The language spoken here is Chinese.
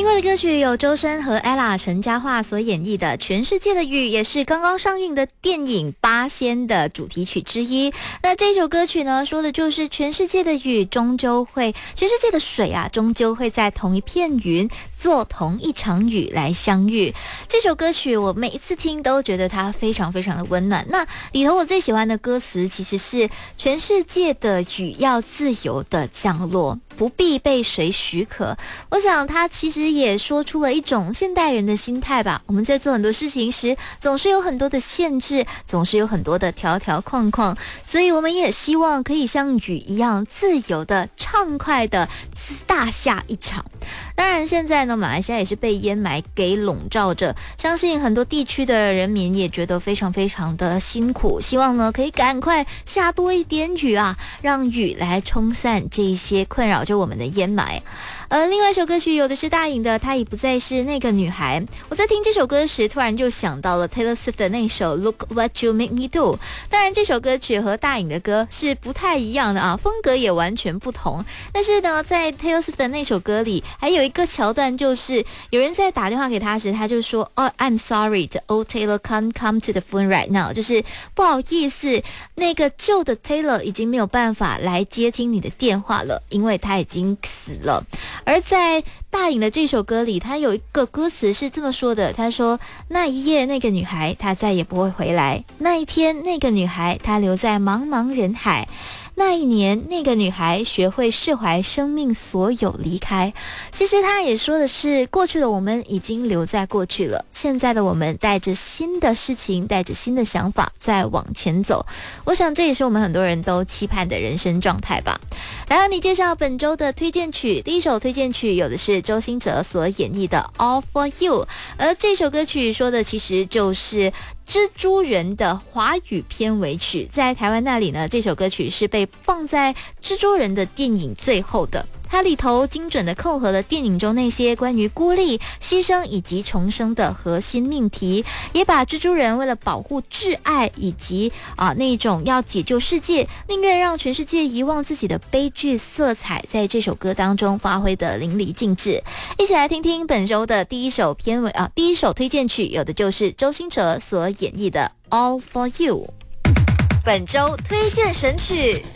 过的歌曲有周深和 ella 陈嘉桦所演绎的《全世界的雨》，也是刚刚上映的电影《八仙》的主题曲之一。那这首歌曲呢，说的就是全世界的雨终究会，全世界的水啊，终究会在同一片云做同一场雨来相遇。这首歌曲我每一次听都觉得它非常非常的温暖。那里头我最喜欢的歌词其实是全世界的雨要自由的降落，不必被谁许可。我想他其实也说出了一种现代人的心态吧。我们在做很多事情时，总是有很多的限制，总是有很多的条条框框，所以我们也希望可以像雨一样自由的、畅快的大下一场。当然现在呢，马来西亚也是被烟霾给笼罩着，相信很多地区的人民也觉得非常非常的辛苦，希望呢可以赶快下多一点雨啊，让雨来冲散这一些困扰着我们的烟霾。另外一首歌曲有的是大颖的《她已不再是那个女孩》。我在听这首歌时，突然就想到了 Taylor Swift 的那首 Look What You Make Me Do。当然这首歌曲和大颖的歌是不太一样的啊，风格也完全不同。但是呢，在 Taylor Swift 的那首歌里，还有一个桥段，就是有人在打电话给他时，他就说I'm sorry, the old Taylor can't come to the phone right now， 就是不好意思，那个旧的 Taylor 已经没有办法来接听你的电话了，因为他已经死了。而在大颖的这首歌里，他有一个歌词是这么说的，他说那一夜那个女孩她再也不会回来，那一天那个女孩她留在茫茫人海，那一年那个女孩学会释怀生命所有离开。其实他也说的是，过去的我们已经留在过去了，现在的我们带着新的事情，带着新的想法再往前走。我想这也是我们很多人都期盼的人生状态吧。来和你介绍本周的推荐曲，第一首推荐曲有的是周兴哲所演绎的 All For You， 而这首歌曲说的其实就是蜘蛛人的华语片尾曲。在台湾那里呢，这首歌曲是被放在蜘蛛人的电影最后的，它里头精准的扣合了电影中那些关于孤立、牺牲以及重生的核心命题，也把蜘蛛人为了保护挚爱以及那种要解救世界，宁愿让全世界遗忘自己的悲剧色彩，在这首歌当中发挥的淋漓尽致。一起来听听本周的第一首推荐曲，有的就是周兴哲所演绎的 All For You。本周推荐神曲。